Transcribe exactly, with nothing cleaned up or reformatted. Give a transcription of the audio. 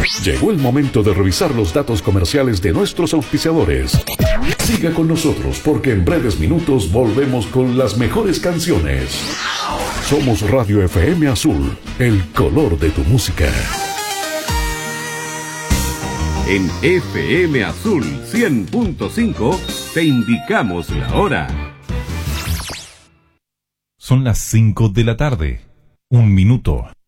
Llegó el momento de revisar los datos comerciales de nuestros auspiciadores. Siga con nosotros porque en breves minutos volvemos con las mejores canciones. Somos Radio F M Azul, el color de tu música. En F M Azul cien punto cinco te indicamos la hora. Son las cinco de la tarde. Un minuto.